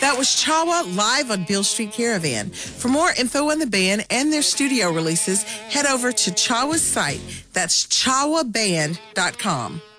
That was Chawa live on Beale Street Caravan. For more info on the band and their studio releases, head over to Chawa's site. That's chawaband.com.